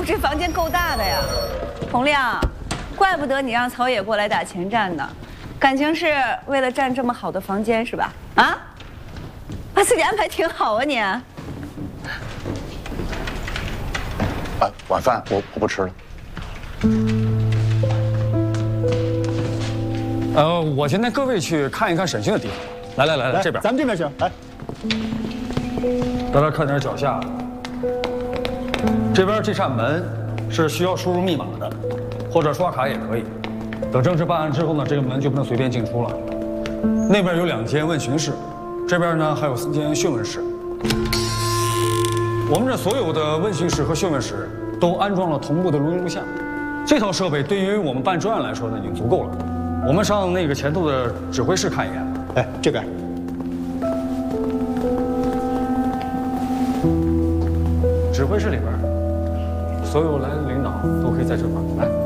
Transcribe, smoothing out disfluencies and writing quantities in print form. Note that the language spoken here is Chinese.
这房间够大的呀，洪亮，怪不得你让曹野过来打前站呢，感情是为了占这么好的房间是吧？啊，把自己安排挺好啊你。 晚饭我不吃了。 我先带各位去看一看审讯的地方。来，这边， 咱们这边行。来， 大家看点脚下。这边这扇门是需要输入密码的，或者刷卡也可以。等正式办案之后呢，这个门就不能随便进出了。那边有2间问询室，这边呢还有3间讯问室。我们这所有的问询室和讯问室都安装了同步的录音录像，这套设备对于我们办专案来说呢已经足够了。我们上那个前头的指挥室看一眼。 哎，这边。 指挥室里边，所有来的领导都可以在这块来。